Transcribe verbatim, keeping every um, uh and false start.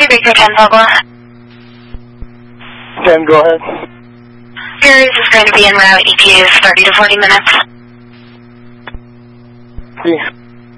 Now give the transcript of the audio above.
to Baker ten Puebla. ten, go ahead. Ferries is going to be en route. E T A is thirty to forty minutes. See.